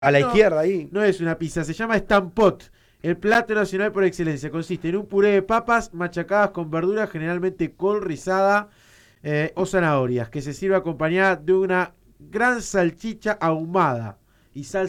A la No, izquierda ahí. no es una pizza, se llama stampot. El plato nacional por excelencia consiste en un puré de papas machacadas con verduras, generalmente col rizada o zanahorias, que se sirve acompañada de una gran salchicha ahumada y salsa